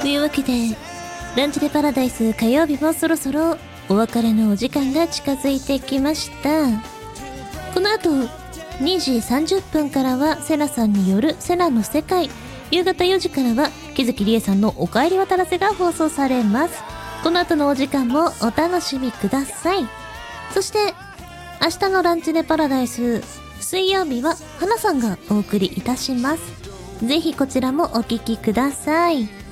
というわけで、ランチでパラダイス火曜日もそろそろお別れのお時間が近づいてきました。この後、2時30分からはセナさんによるセナの世界。夕方4時からは木月理恵さんのおかえり渡らせが放送されます。この後のお時間もお楽しみください。そして、明日のランチでパラダイス、水曜日は花さんがお送りいたします。ぜひこちらもお聞きください。